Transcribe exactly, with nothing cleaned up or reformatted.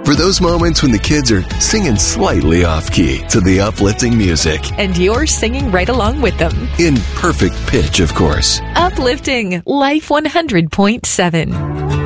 For those moments when the kids are singing slightly off-key to the uplifting music. And you're singing right along with them. In perfect pitch, of course. Uplifting Life one hundred point seven.